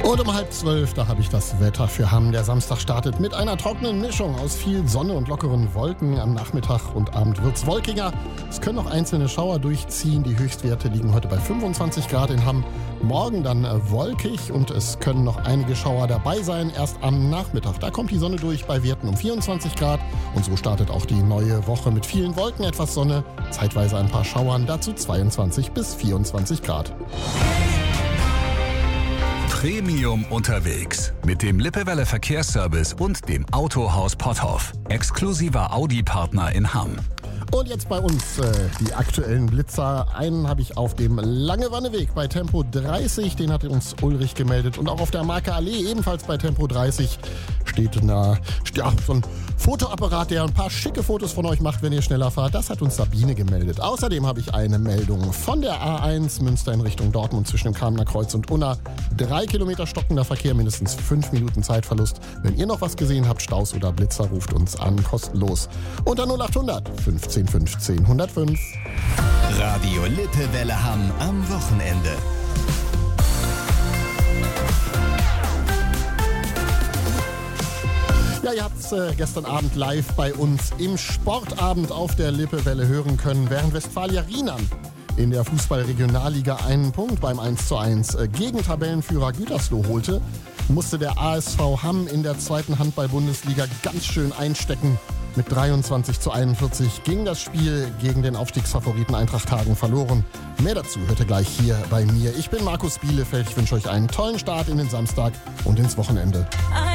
Und um 11:30, da habe ich das Wetter für Hamm. Der Samstag startet mit einer trockenen Mischung aus viel Sonne und lockeren Wolken. Am Nachmittag und Abend wird's wolkiger. Es können noch einzelne Schauer durchziehen. Die Höchstwerte liegen heute bei 25 Grad in Hamm. Morgen dann wolkig und es können noch einige Schauer dabei sein. Erst am Nachmittag, da kommt die Sonne durch bei Werten um 24 Grad. Und so startet auch die neue Woche mit vielen Wolken, etwas Sonne, zeitweise ein paar Schauern, dazu 22 bis 24 Grad. Premium unterwegs mit dem Lippewelle Verkehrsservice und dem Autohaus Potthoff. Exklusiver Audi-Partner in Hamm. Und jetzt bei uns die aktuellen Blitzer. Einen habe ich auf dem Langewanneweg bei Tempo 30, den hat uns Ulrich gemeldet. Und auch auf der Marke Allee, ebenfalls bei Tempo 30, steht so ein Fotoapparat, der ein paar schicke Fotos von euch macht, wenn ihr schneller fahrt. Das hat uns Sabine gemeldet. Außerdem habe ich eine Meldung von der A1 Münster in Richtung Dortmund zwischen dem Kamener Kreuz und Unna. 3 Kilometer stockender Verkehr, mindestens 5 Minuten Zeitverlust. Wenn ihr noch was gesehen habt, Staus oder Blitzer, ruft uns an, kostenlos. Unter 0800 15 15 105. Radio Lippewelle Hamm am Wochenende. Ja, ihr habt es gestern Abend live bei uns im Sportabend auf der Lippewelle hören können, während Westfalia Riemann in der Fußball-Regionalliga einen Punkt beim 1:1 gegen Tabellenführer Gütersloh holte, musste der ASV Hamm in der zweiten Handball-Bundesliga ganz schön einstecken. Mit 23:41 ging das Spiel gegen den Aufstiegsfavoriten Eintracht Hagen verloren. Mehr dazu hört ihr gleich hier bei mir. Ich bin Markus Bielefeld. Ich wünsche euch einen tollen Start in den Samstag und ins Wochenende.